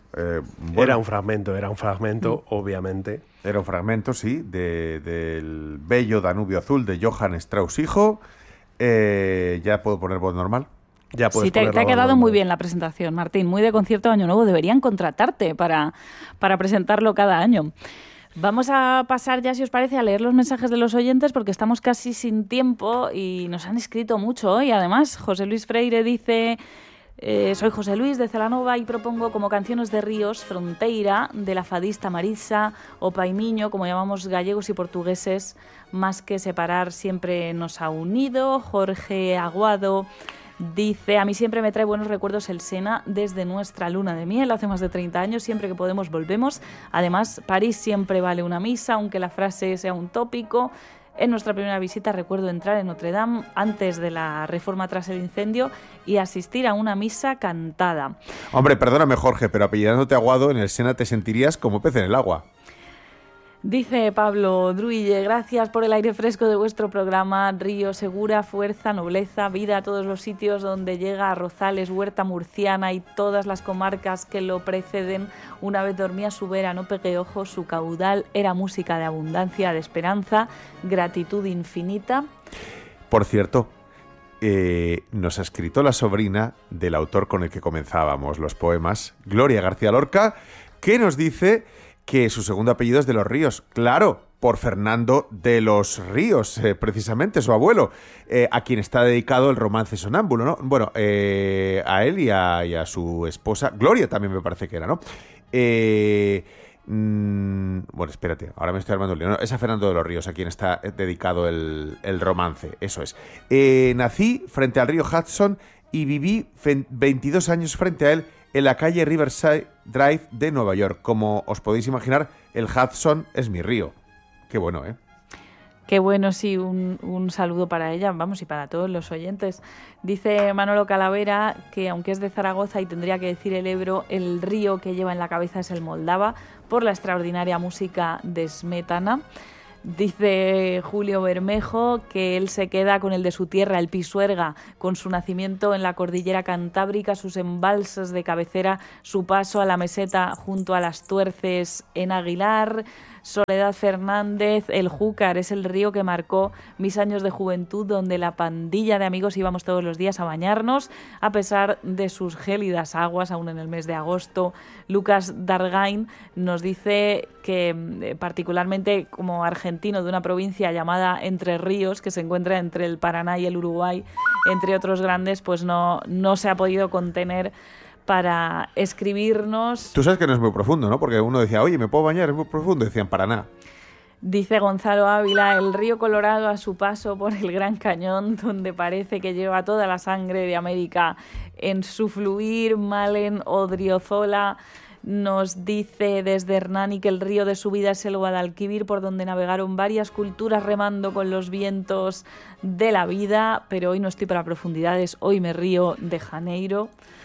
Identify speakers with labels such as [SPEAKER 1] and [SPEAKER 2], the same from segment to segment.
[SPEAKER 1] Bueno, era un fragmento, obviamente.
[SPEAKER 2] Era un fragmento, sí, del bello Danubio Azul de Johann Strauss hijo. ¿Ya puedo poner voz normal?
[SPEAKER 1] Ya puedes
[SPEAKER 3] sí, te ha quedado muy bien la presentación, Martín. Muy de concierto de Año Nuevo. Deberían contratarte para presentarlo cada año. Vamos a pasar ya, si os parece, a leer los mensajes de los oyentes porque estamos casi sin tiempo y nos han escrito mucho hoy. Además, José Luis Freire dice... soy José Luis de Celanova y propongo como canciones de Ríos Fronteira, de la fadista Marisa, o Paimiño, como llamamos gallegos y portugueses, más que separar siempre nos ha unido. Jorge Aguado dice, a mí siempre me trae buenos recuerdos el Sena desde nuestra luna de miel, hace más de 30 años, siempre que podemos volvemos. Además, París siempre vale una misa, aunque la frase sea un tópico. En nuestra primera visita recuerdo entrar en Notre Dame antes de la reforma tras el incendio y asistir a una misa cantada.
[SPEAKER 2] Hombre, perdóname Jorge, pero apellidándote Aguado en el Sena te sentirías como pez en el agua.
[SPEAKER 3] Dice Pablo Druille, gracias por el aire fresco de vuestro programa. Río segura, fuerza, nobleza, vida a todos los sitios donde llega, a Rozales, Huerta Murciana y todas las comarcas que lo preceden. Una vez dormía su vera, no pegué ojo, su caudal era música de abundancia, de esperanza, gratitud infinita.
[SPEAKER 2] Por cierto, nos ha escrito la sobrina del autor con el que comenzábamos los poemas, Gloria García Lorca, que nos dice que su segundo apellido es de los Ríos. Claro, por Fernando de los Ríos, precisamente, su abuelo, a quien está dedicado el romance Sonámbulo, ¿no? Bueno, a él y a su esposa, Gloria también me parece que era, ¿no? Bueno, espérate, ahora me estoy armando un lío. No, es a Fernando de los Ríos a quien está dedicado el romance, eso es. Nací frente al río Hudson y viví 22 años frente a él en la calle Riverside Drive de Nueva York. Como os podéis imaginar, el Hudson es mi río. Qué bueno, ¿eh?
[SPEAKER 3] Qué bueno, sí, un saludo para ella, vamos, y para todos los oyentes. Dice Manolo Calavera que, aunque es de Zaragoza y tendría que decir el Ebro, el río que lleva en la cabeza es el Moldava, por la extraordinaria música de Smetana. Dice Julio Bermejo que él se queda con el de su tierra, el Pisuerga, con su nacimiento en la cordillera cantábrica, sus embalses de cabecera, su paso a la meseta junto a las Tuerces en Aguilar. Soledad Fernández, el Júcar es el río que marcó mis años de juventud, donde la pandilla de amigos íbamos todos los días a bañarnos, a pesar de sus gélidas aguas, aún en el mes de agosto. Lucas Dargain nos dice que, particularmente como argentino de una provincia llamada Entre Ríos, que se encuentra entre el Paraná y el Uruguay, entre otros grandes, pues no se ha podido contener para escribirnos.
[SPEAKER 2] Tú sabes que no es muy profundo, ¿no? Porque uno decía, oye, ¿me puedo bañar? Es muy profundo. Decían, Paraná.
[SPEAKER 3] Dice Gonzalo Ávila, el río Colorado a su paso por el Gran Cañón, donde parece que lleva toda la sangre de América en su fluir. Malen Odriozola nos dice desde Hernani que el río de su vida es el Guadalquivir, por donde navegaron varias culturas remando con los vientos de la vida, pero hoy no estoy para profundidades, hoy me río de Janeiro.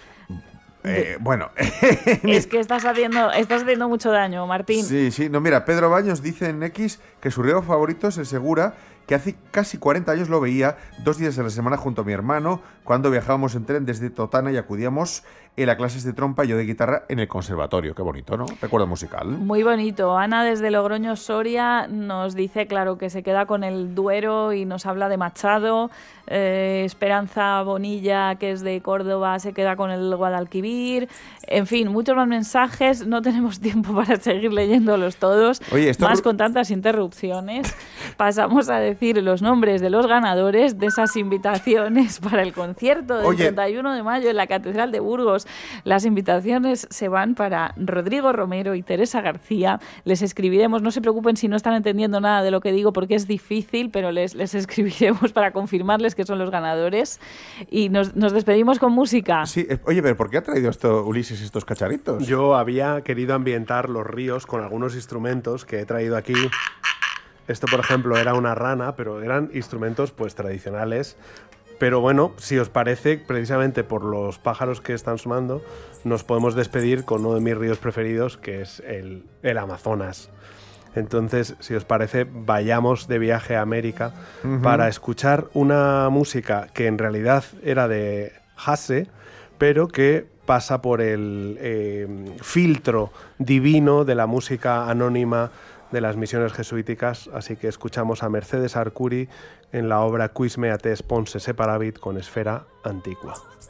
[SPEAKER 2] Bueno.
[SPEAKER 3] Es que estás haciendo mucho daño, Martín.
[SPEAKER 2] Sí. No, mira, Pedro Baños dice en X que su río favorito es el Segura, que hace casi 40 años lo veía 2 días a la semana junto a mi hermano, cuando viajábamos en tren desde Totana y acudíamos en las clases de trompa y yo de guitarra en el conservatorio. Qué bonito, ¿no? Recuerdo musical.
[SPEAKER 3] Muy bonito. Ana desde Logroño, Soria, nos dice, claro, que se queda con el Duero y nos habla de Machado. Esperanza Bonilla, que es de Córdoba, se queda con el Guadalquivir. En fin, muchos más mensajes. No tenemos tiempo para seguir leyéndolos todos.
[SPEAKER 2] Oye,
[SPEAKER 3] más con tantas interrupciones. Pasamos a decir los nombres de los ganadores de esas invitaciones para el concierto del 31 de mayo en la Catedral de Burgos. Las invitaciones se van para Rodrigo Romero y Teresa García. Les escribiremos, no se preocupen si no están entendiendo nada de lo que digo porque es difícil, pero les escribiremos para confirmarles que son los ganadores. Y nos despedimos con música.
[SPEAKER 2] Sí, oye, pero ¿por qué ha traído esto Ulises estos cacharitos?
[SPEAKER 1] Yo había querido ambientar los ríos con algunos instrumentos que he traído aquí. Esto, por ejemplo, era una rana, pero eran instrumentos pues tradicionales. Pero bueno, si os parece, precisamente por los pájaros que están sonando, nos podemos despedir con uno de mis ríos preferidos, que es el Amazonas. Entonces, si os parece, vayamos de viaje a América para escuchar una música que en realidad era de Hasse, pero que pasa por el filtro divino de la música anónima de las misiones jesuíticas, así que escuchamos a Mercedes Arcuri en la obra Quis meates ponse separavit con Esfera Antiqua.